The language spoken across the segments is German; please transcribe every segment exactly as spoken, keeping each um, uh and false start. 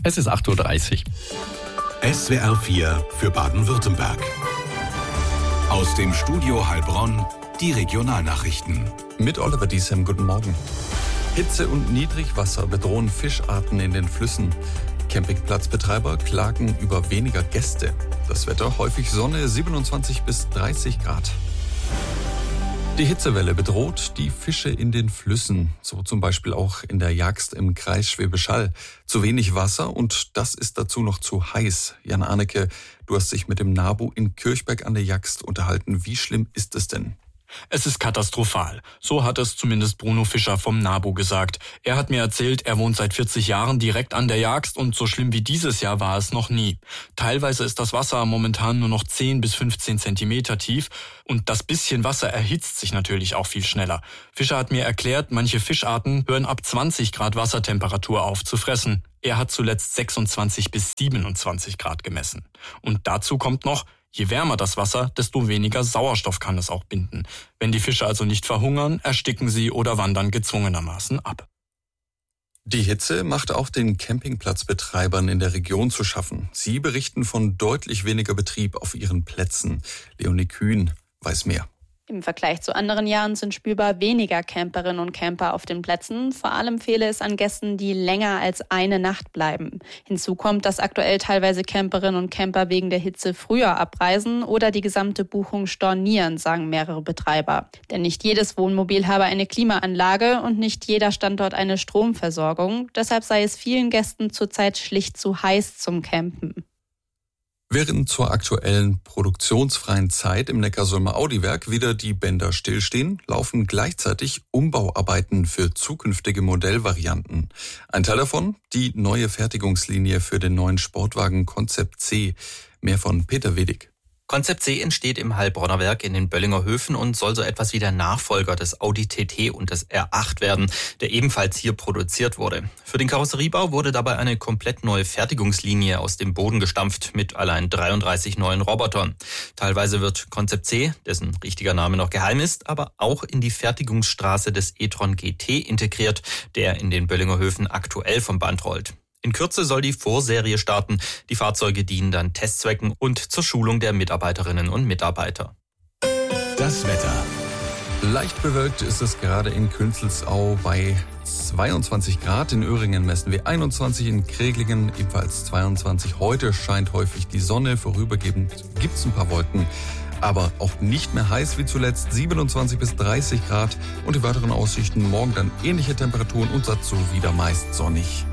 Es ist acht Uhr dreißig. S W R vier für Baden-Württemberg. Aus dem Studio Heilbronn die Regionalnachrichten. Mit Oliver Diesem, guten Morgen. Hitze und Niedrigwasser bedrohen Fischarten in den Flüssen. Campingplatzbetreiber klagen über weniger Gäste. Das Wetter häufig Sonne, siebenundzwanzig bis dreißig Grad. Die Hitzewelle bedroht die Fische in den Flüssen, so zum Beispiel auch in der Jagst im Kreis Schwäbisch Hall. Zu wenig Wasser und das ist dazu noch zu heiß. Jan Arnecke, du hast dich mit dem NABU in Kirchberg an der Jagst unterhalten. Wie schlimm ist es denn? Es ist katastrophal. So hat es zumindest Bruno Fischer vom NABU gesagt. Er hat mir erzählt, er wohnt seit vierzig Jahren direkt an der Jagst und so schlimm wie dieses Jahr war es noch nie. Teilweise ist das Wasser momentan nur noch zehn bis fünfzehn Zentimeter tief und das bisschen Wasser erhitzt sich natürlich auch viel schneller. Fischer hat mir erklärt, manche Fischarten hören ab zwanzig Grad Wassertemperatur auf zu fressen. Er hat zuletzt sechsundzwanzig bis siebenundzwanzig Grad gemessen. Und dazu kommt noch, je wärmer das Wasser, desto weniger Sauerstoff kann es auch binden. Wenn die Fische also nicht verhungern, ersticken sie oder wandern gezwungenermaßen ab. Die Hitze macht auch den Campingplatzbetreibern in der Region zu schaffen. Sie berichten von deutlich weniger Betrieb auf ihren Plätzen. Leonie Kühn weiß mehr. Im Vergleich zu anderen Jahren sind spürbar weniger Camperinnen und Camper auf den Plätzen. Vor allem fehle es an Gästen, die länger als eine Nacht bleiben. Hinzu kommt, dass aktuell teilweise Camperinnen und Camper wegen der Hitze früher abreisen oder die gesamte Buchung stornieren, sagen mehrere Betreiber. Denn nicht jedes Wohnmobil habe eine Klimaanlage und nicht jeder Standort eine Stromversorgung. Deshalb sei es vielen Gästen zurzeit schlicht zu heiß zum Campen. Während zur aktuellen produktionsfreien Zeit im Neckarsulmer Audiwerk wieder die Bänder stillstehen, laufen gleichzeitig Umbauarbeiten für zukünftige Modellvarianten. Ein Teil davon, die neue Fertigungslinie für den neuen Sportwagen Concept C. Mehr von Peter Wedig. Concept C entsteht im Heilbronner Werk in den Böllinger Höfen und soll so etwas wie der Nachfolger des Audi T T und des R acht werden, der ebenfalls hier produziert wurde. Für den Karosseriebau wurde dabei eine komplett neue Fertigungslinie aus dem Boden gestampft mit allein dreiunddreißig neuen Robotern. Teilweise wird Concept C, dessen richtiger Name noch geheim ist, aber auch in die Fertigungsstraße des e-tron G T integriert, der in den Böllinger Höfen aktuell vom Band rollt. In Kürze soll die Vorserie starten. Die Fahrzeuge dienen dann Testzwecken und zur Schulung der Mitarbeiterinnen und Mitarbeiter. Das Wetter. Leicht bewölkt ist es gerade in Künzelsau bei zweiundzwanzig Grad. In Öhringen messen wir einundzwanzig, in Kreglingen ebenfalls zweiundzwanzig. Heute scheint häufig die Sonne, vorübergehend gibt es ein paar Wolken. Aber auch nicht mehr heiß wie zuletzt, siebenundzwanzig bis dreißig Grad. Und die weiteren Aussichten morgen dann ähnliche Temperaturen und dazu wieder meist sonnig.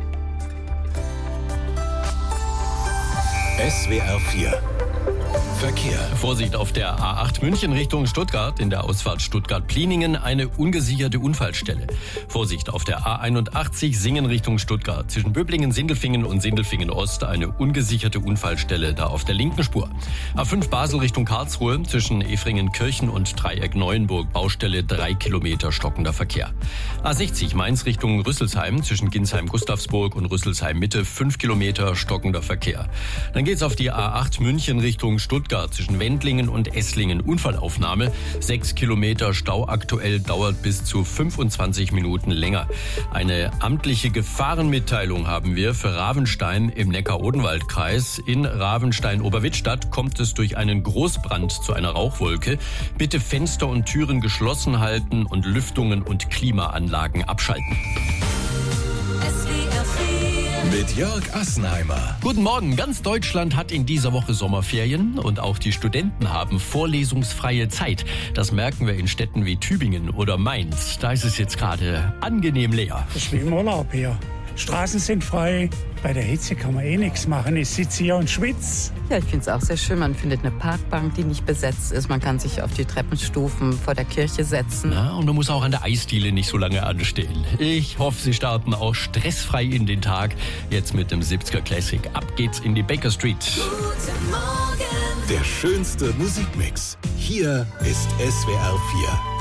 S W R vier Verkehr. Vorsicht auf der A acht München Richtung Stuttgart, in der Ausfahrt Stuttgart-Pliningen eine ungesicherte Unfallstelle. Vorsicht auf der A einundachtzig Singen Richtung Stuttgart, zwischen Böblingen, Sindelfingen und Sindelfingen-Ost eine ungesicherte Unfallstelle, da auf der linken Spur. A fünf Basel Richtung Karlsruhe, zwischen Efringen-Kirchen und Dreieck-Neuenburg, Baustelle drei Kilometer stockender Verkehr. A sechzig Mainz Richtung Rüsselsheim, zwischen Ginsheim-Gustavsburg und Rüsselsheim-Mitte fünf Kilometer stockender Verkehr. Dann geht's auf die A acht München Richtung Stuttgart, zwischen Wendlingen und Esslingen Unfallaufnahme. Sechs Kilometer Stau aktuell, dauert bis zu fünfundzwanzig Minuten länger. Eine amtliche Gefahrenmitteilung haben wir für Ravenstein im Neckar-Odenwald-Kreis. In Ravenstein-Oberwittstadt kommt es durch einen Großbrand zu einer Rauchwolke. Bitte Fenster und Türen geschlossen halten und Lüftungen und Klimaanlagen abschalten. Mit Jörg Assenheimer. Guten Morgen. Ganz Deutschland hat in dieser Woche Sommerferien und auch die Studenten haben vorlesungsfreie Zeit. Das merken wir in Städten wie Tübingen oder Mainz. Da ist es jetzt gerade angenehm leer. Das ist wie im Urlaub hier. Straßen sind frei. Bei der Hitze kann man eh nichts machen. Ich sitze hier und schwitze. Ja, ich finde es auch sehr schön. Man findet eine Parkbank, die nicht besetzt ist. Man kann sich auf die Treppenstufen vor der Kirche setzen. Na, und man muss auch an der Eisdiele nicht so lange anstehen. Ich hoffe, Sie starten auch stressfrei in den Tag. Jetzt mit dem siebziger Classic. Ab geht's in die Baker Street. Guten Morgen. Der schönste Musikmix. Hier ist S W R vier.